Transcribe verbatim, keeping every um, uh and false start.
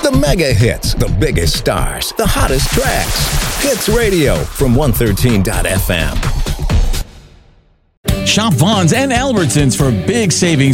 The mega hits, the biggest stars, the hottest tracks. Hits Radio from one thirteen dot f m. Shop Vaughn's and Albertsons for big savings